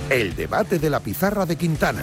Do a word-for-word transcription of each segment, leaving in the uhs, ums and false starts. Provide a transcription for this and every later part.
El debate de la pizarra de Quintana.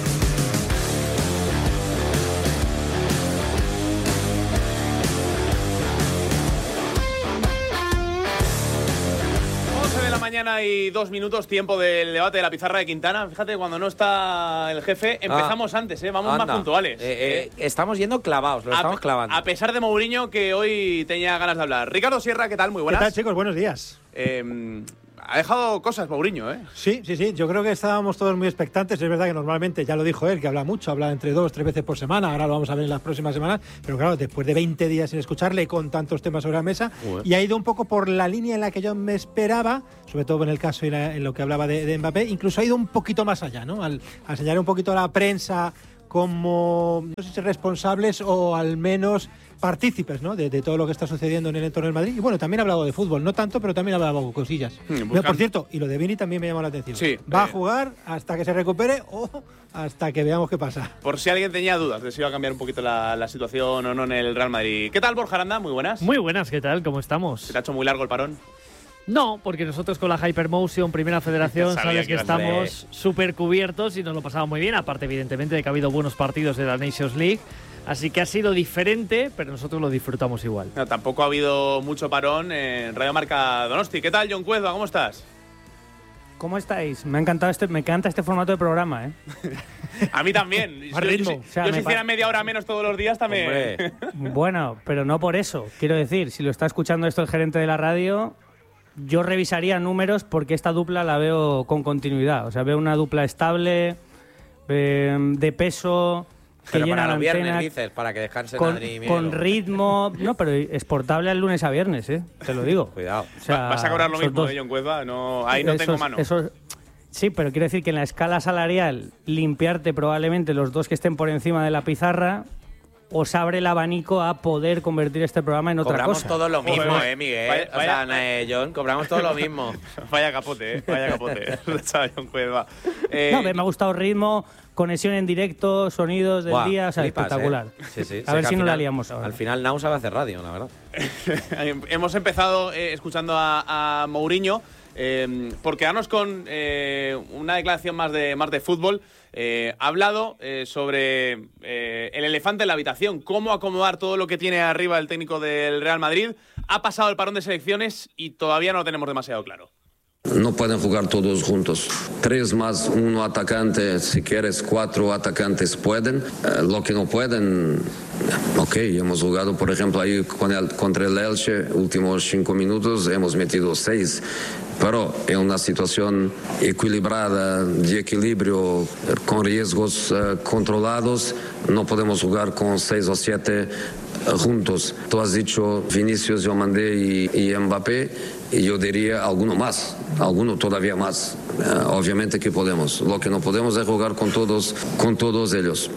Mañana y dos minutos, tiempo del debate de la pizarra de Quintana. Fíjate, cuando no está el jefe, empezamos ah, antes, ¿eh? Vamos anda. más puntuales. Eh, eh, estamos yendo clavados, lo a estamos clavando. A pesar de Mourinho, que hoy tenía ganas de hablar. Ricardo Sierra, ¿qué tal? Muy buenas. ¿Qué tal, chicos? Buenos días. Eh, ha dejado cosas Mourinho, ¿eh? Sí, sí, sí. Yo creo que estábamos todos muy expectantes. Es verdad que normalmente, ya lo dijo él, que habla mucho, habla entre dos, tres veces por semana. Ahora lo vamos a ver en las próximas semanas. Pero claro, después de veinte días sin escucharle con tantos temas sobre la mesa, uh-huh. y ha ido un poco por la línea en la que yo me esperaba, sobre todo en el caso y en lo que hablaba de, de Mbappé. Incluso ha ido un poquito más allá, ¿no? Al, al señalar un poquito a la prensa como, no sé si responsables o al menos partícipes, ¿no? De, de todo lo que está sucediendo en el entorno del Madrid. Y bueno, también ha hablado de fútbol, no tanto, pero también ha hablado de cosillas. Mm, Por cierto, y lo de Vini también me llamó la atención. Sí, ¿Va eh... a jugar hasta que se recupere o hasta que veamos qué pasa? Por si alguien tenía dudas de si iba a cambiar un poquito la, la situación o no en el Real Madrid. ¿Qué tal, Borja Aranda? Muy buenas. Muy buenas, ¿qué tal? ¿Cómo estamos? ¿Se te ha hecho muy largo el parón? No, porque nosotros con la Hypermotion, Primera Federación, sabes que, que estamos súper cubiertos y nos lo pasamos muy bien. Aparte, evidentemente, de que ha habido buenos partidos de la Nations League. Así que ha sido diferente, pero nosotros lo disfrutamos igual. No, tampoco ha habido mucho parón en Radio Marca Donosti. ¿Qué tal, Jon Cuezba? ¿Cómo estás? ¿Cómo estáis? Me ha encantado este, me encanta este formato de programa, ¿eh? A mí también. yo, yo, yo, o sea, yo si hiciera media hora menos todos los días también. Bueno, pero no por eso. Quiero decir, si lo está escuchando esto el gerente de la radio, yo revisaría números porque esta dupla la veo con continuidad. O sea, veo una dupla estable, eh, de peso... Pero que para llena los la viernes antena, dices, para que descansen con, Adri y con ritmo, no, pero exportable al lunes a viernes, ¿eh? Te lo digo. Cuidado. O sea, vas a cobrar lo mismo, ¿eh, Jon Cuezba? No, ahí no esos, tengo mano. Esos, sí, pero quiero decir que en la escala salarial, limpiarte probablemente los dos que estén por encima de la pizarra os abre el abanico a poder convertir este programa en otra cobramos cosa. Cobramos todo lo mismo, Joder, eh, Miguel. Vaya, o sea, vaya, eh, John, cobramos todo lo mismo. Vaya capote, eh. Vaya capote. Jon Cuezba. Eh, no, me ha gustado el ritmo, conexión en directo, sonidos del Buah, día, o sea, flipas, espectacular. Eh. Sí, sí. A ver si no final, la liamos ahora. Al final Nau sabe hacer radio, la verdad. Hemos empezado eh, escuchando a, a Mourinho. Eh, por quedarnos con eh, una declaración más de, más de fútbol, eh, ha hablado eh, sobre eh, el elefante en la habitación, cómo acomodar todo lo que tiene arriba el técnico del Real Madrid. Ha pasado el parón de selecciones y todavía no lo tenemos demasiado claro. No pueden jugar todos juntos. Tres más uno atacante, si quieres cuatro atacantes pueden. Eh, lo que no pueden, ok, hemos jugado por ejemplo ahí con el, contra el Elche, últimos cinco minutos hemos metido seis. Pero en una situación equilibrada, de equilibrio, con riesgos uh, controlados, no podemos jugar con seis o siete uh, juntos. Tú has dicho Vinicius, yo mandé y, y Mbappé, y yo diría alguno más, alguno todavía más. Uh, obviamente que podemos. Lo que no podemos es jugar con todos, con todos ellos.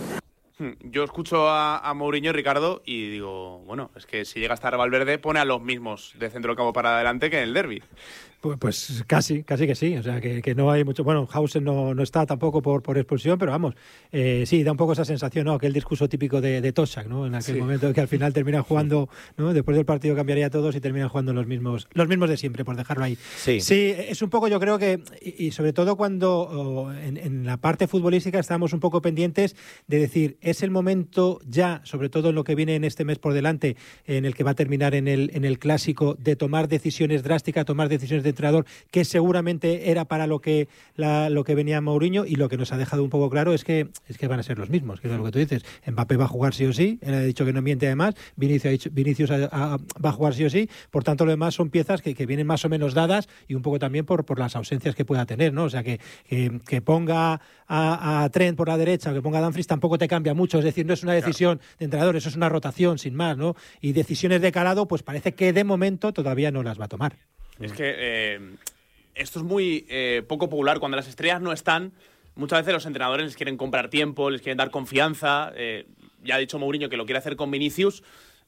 Yo escucho a, a Mourinho, Ricardo, y digo, bueno, es que si llega a estar Valverde, pone a los mismos de centro del campo para adelante que en el derbi. Pues, pues casi, casi que sí. O sea, que, que no hay mucho... Bueno, Hausen no, no está tampoco por, por expulsión, pero vamos, eh, sí, da un poco esa sensación, ¿no? Aquel discurso típico de, de Tosak, ¿no? En aquel sí. momento que al final terminan jugando, ¿no? Después del partido cambiaría todos y terminan jugando los mismos los mismos de siempre, por dejarlo ahí. Sí, sí es un poco, yo creo que, y, y sobre todo cuando oh, en, en la parte futbolística estamos un poco pendientes de decir, es el momento ya, sobre todo en lo que viene en este mes por delante, en el que va a terminar en el, en el Clásico, de tomar decisiones drásticas, tomar decisiones de entrenador, que seguramente era para lo que la, lo que venía Mourinho, y lo que nos ha dejado un poco claro es que es que van a ser los mismos, que es lo que tú dices. Mbappé va a jugar sí o sí, él ha dicho que no miente además, Vinicius, ha dicho, Vinicius a, a, va a jugar sí o sí, por tanto lo demás son piezas que, que vienen más o menos dadas, y un poco también por, por las ausencias que pueda tener, ¿no? O sea, que, que, que ponga a, a Trent por la derecha, que ponga a Dumfries tampoco te cambia mucho, es decir, no es una decisión claro. de entrenador, eso es una rotación sin más, ¿no? Y decisiones de calado, pues parece que de momento todavía no las va a tomar. Es que eh, esto es muy eh, poco popular. Cuando las estrellas no están, muchas veces los entrenadores les quieren comprar tiempo, les quieren dar confianza. Eh, ya ha dicho Mourinho que lo quiere hacer con Vinicius.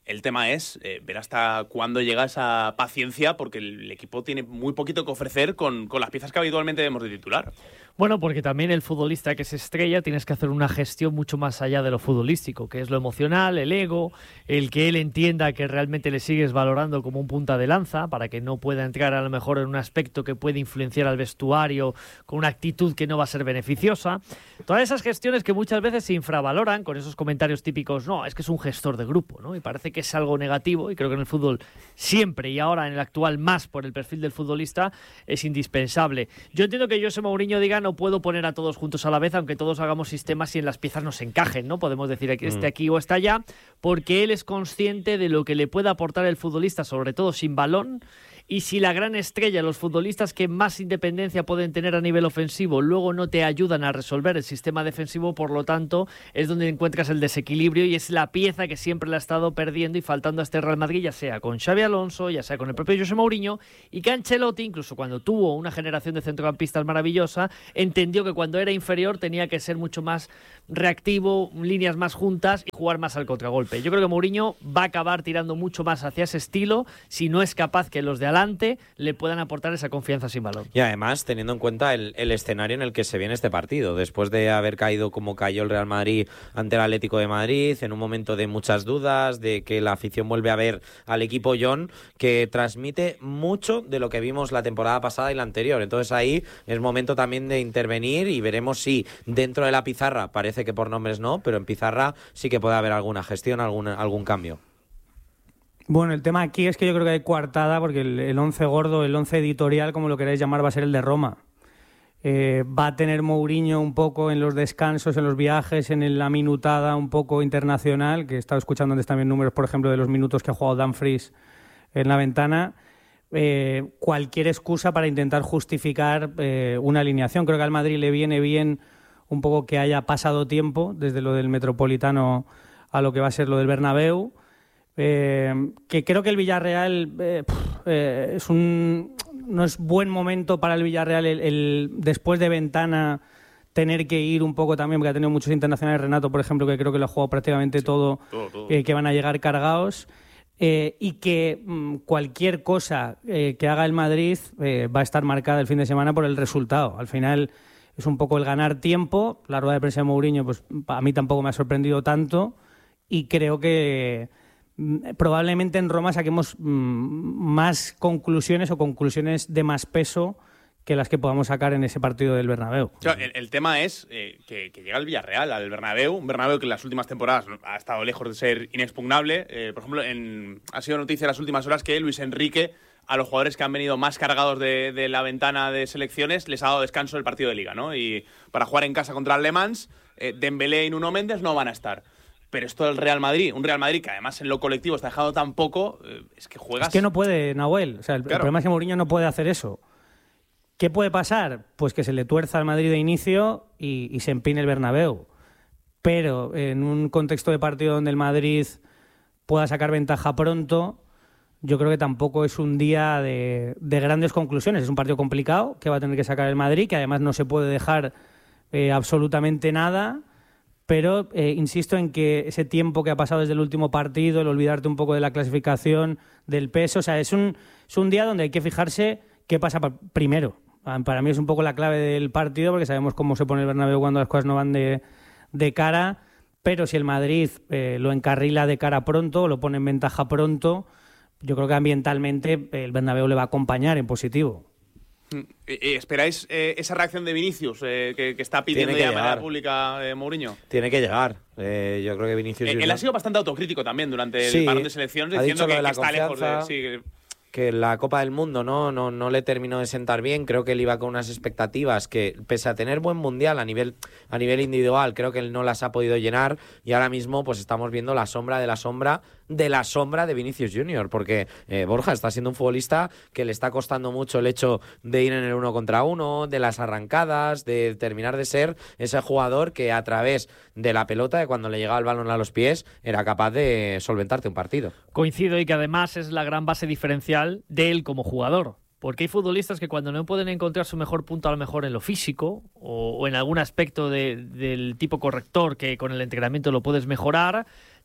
El tema es eh, ver hasta cuándo llega esa paciencia, porque el equipo tiene muy poquito que ofrecer con, con las piezas que habitualmente vemos de titular. Bueno, porque también el futbolista que se estrella tienes que hacer una gestión mucho más allá de lo futbolístico, que es lo emocional, el ego, el que él entienda que realmente le sigues valorando como un punta de lanza, para que no pueda entrar a lo mejor en un aspecto que puede influenciar al vestuario con una actitud que no va a ser beneficiosa. Todas esas gestiones que muchas veces se infravaloran con esos comentarios típicos, no, es que es un gestor de grupo, ¿no? Y parece que es algo negativo, y creo que en el fútbol siempre, y ahora en el actual más por el perfil del futbolista, es indispensable. Yo entiendo que José Mourinho diga no puedo poner a todos juntos a la vez, aunque todos hagamos sistemas y en las piezas nos encajen, ¿no? Podemos decir que este aquí o está allá, porque él es consciente de lo que le puede aportar el futbolista, sobre todo sin balón. Y si la gran estrella, los futbolistas que más independencia pueden tener a nivel ofensivo, luego no te ayudan a resolver el sistema defensivo, por lo tanto, es donde encuentras el desequilibrio y es la pieza que siempre le ha estado perdiendo y faltando a este Real Madrid, ya sea con Xabi Alonso, ya sea con el propio José Mourinho, y que Ancelotti, incluso cuando tuvo una generación de centrocampistas maravillosa, entendió que cuando era inferior tenía que ser mucho más reactivo, líneas más juntas y jugar más al contragolpe. Yo creo que Mourinho va a acabar tirando mucho más hacia ese estilo si no es capaz que los de adelante le puedan aportar esa confianza sin balón. Y además, teniendo en cuenta el, el escenario en el que se viene este partido, después de haber caído como cayó el Real Madrid ante el Atlético de Madrid, en un momento de muchas dudas, de que la afición vuelve a ver al equipo John, que transmite mucho de lo que vimos la temporada pasada y la anterior. Entonces ahí es momento también de intervenir y veremos si dentro de la pizarra, parece que por nombres no, pero en pizarra sí que puede haber alguna gestión, algún, algún cambio. Bueno, el tema aquí es que yo creo que hay coartada, porque el, el once gordo, el once editorial, como lo queráis llamar, va a ser el de Roma. Eh, va a tener Mourinho un poco en los descansos, en los viajes, en la minutada un poco internacional, que he estado escuchando antes también números, por ejemplo, de los minutos que ha jugado Dumfries en la ventana. Eh, cualquier excusa para intentar justificar eh, una alineación. Creo que al Madrid le viene bien un poco que haya pasado tiempo desde lo del Metropolitano a lo que va a ser lo del Bernabéu. Eh, que creo que el Villarreal eh, pff, eh, es un no es buen momento para el Villarreal el, el después de ventana tener que ir un poco también, porque ha tenido muchos internacionales, Renato por ejemplo, que creo que lo ha jugado prácticamente sí, todo, todo, todo. Eh, que van a llegar cargados, eh, y que mmm, cualquier cosa eh, que haga el Madrid eh, va a estar marcada el fin de semana por el resultado. Al final es un poco el ganar tiempo. La rueda de prensa de Mourinho pues a mí tampoco me ha sorprendido tanto, y creo que probablemente en Roma saquemos mmm, más conclusiones o conclusiones de más peso que las que podamos sacar en ese partido del Bernabéu. O sea, el, el tema es eh, que, que llega el Villarreal al Bernabéu, un Bernabéu que en las últimas temporadas ha estado lejos de ser inexpugnable. Eh, por ejemplo, en, ha sido noticia en las últimas horas que Luis Enrique, a los jugadores que han venido más cargados de, de la ventana de selecciones, les ha dado descanso el partido de Liga, ¿no? Y para jugar en casa contra el Le Mans, eh, Dembélé y Nuno Méndez no van a estar. Pero esto del Real Madrid, un Real Madrid que además en lo colectivo está dejando tan poco, eh, es que juegas... Es que no puede, Nahuel. O sea, el, claro. el problema es que Mourinho no puede hacer eso. ¿Qué puede pasar? Pues que se le tuerza al Madrid de inicio y, y se empine el Bernabéu. Pero en un contexto de partido donde el Madrid pueda sacar ventaja pronto, yo creo que tampoco es un día de, de grandes conclusiones. Es un partido complicado que va a tener que sacar el Madrid, que además no se puede dejar eh, absolutamente nada. Pero eh, insisto en que ese tiempo que ha pasado desde el último partido, el olvidarte un poco de la clasificación, del peso, o sea, es un, es un día donde hay que fijarse qué pasa primero. Para mí es un poco la clave del partido, porque sabemos cómo se pone el Bernabéu cuando las cosas no van de, de cara, pero si el Madrid eh, lo encarrila de cara pronto, lo pone en ventaja pronto, yo creo que ambientalmente el Bernabéu le va a acompañar en positivo. ¿Esperáis eh, esa reacción de Vinicius eh, que, que está pidiendo ya de manera pública eh, Mourinho? Tiene que llegar. Eh, yo creo que Vinicius... Eh, él ha sido bastante autocrítico también durante sí, el parón de selecciones, diciendo que, que está lejos de... Sí, que la Copa del Mundo no, no, no le terminó de sentar bien. Creo que él iba con unas expectativas que, pese a tener buen mundial a nivel, a nivel individual, creo que él no las ha podido llenar, y ahora mismo pues estamos viendo la sombra de la sombra de la sombra de Vinicius Junior, porque eh, Borja está siendo un futbolista que le está costando mucho el hecho de ir en el uno contra uno, de las arrancadas, de terminar de ser ese jugador que a través de la pelota, de cuando le llegaba el balón a los pies, era capaz de solventarte un partido. Coincido, y que además es la gran base diferencial de él como jugador. Porque hay futbolistas que cuando no pueden encontrar su mejor punto, a lo mejor en lo físico o, o en algún aspecto de, del tipo corrector que con el entrenamiento lo puedes mejorar,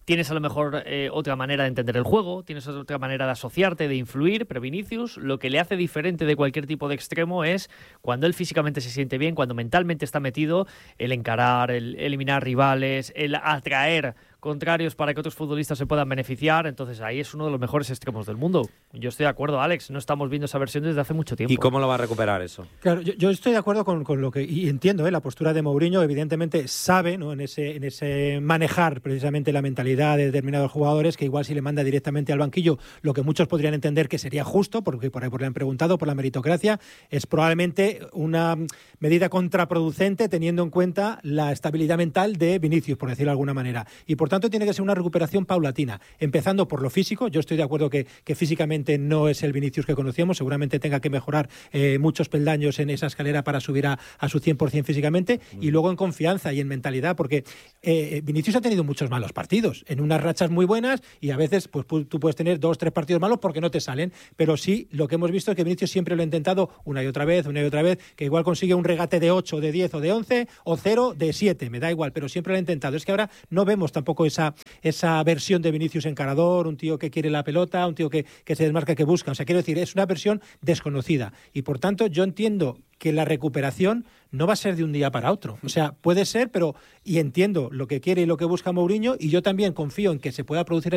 tienes a lo mejor eh, otra manera de entender el juego, tienes otra manera de asociarte, de influir, pero Vinicius lo que le hace diferente de cualquier tipo de extremo es cuando él físicamente se siente bien, cuando mentalmente está metido, el encarar, el eliminar rivales, el atraer contrarios para que otros futbolistas se puedan beneficiar. Entonces ahí es uno de los mejores extremos del mundo. Yo estoy de acuerdo, Alex, no estamos viendo esa versión desde hace mucho tiempo. ¿Y cómo lo va a recuperar eso? Claro, yo, yo estoy de acuerdo con, con lo que, y entiendo ¿eh? la postura de Mourinho, evidentemente sabe, ¿no? en ese en ese manejar precisamente la mentalidad de determinados jugadores, que igual si le manda directamente al banquillo, lo que muchos podrían entender que sería justo, porque por ahí por le han preguntado, por la meritocracia, es probablemente una medida contraproducente teniendo en cuenta la estabilidad mental de Vinicius, por decirlo de alguna manera. Y por tanto tiene que ser una recuperación paulatina, empezando por lo físico. Yo estoy de acuerdo que, que físicamente no es el Vinicius que conocíamos, seguramente tenga que mejorar eh, muchos peldaños en esa escalera para subir a, a su cien por ciento físicamente, mm. y luego en confianza y en mentalidad, porque eh, Vinicius ha tenido muchos malos partidos, en unas rachas muy buenas, y a veces pues tú puedes tener dos, tres partidos malos porque no te salen, pero sí, lo que hemos visto es que Vinicius siempre lo ha intentado una y otra vez, una y otra vez, que igual consigue un regate de ocho, de diez o de once, o cero, de siete, me da igual, pero siempre lo ha intentado. Es que ahora no vemos tampoco esa esa versión de Vinicius encarador, un tío que quiere la pelota, un tío que, que se desmarca, que busca. O sea, quiero decir, es una versión desconocida. Y por tanto, yo entiendo que la recuperación no va a ser de un día para otro. O sea, puede ser, pero y entiendo lo que quiere y lo que busca Mourinho, y yo también confío en que se pueda producir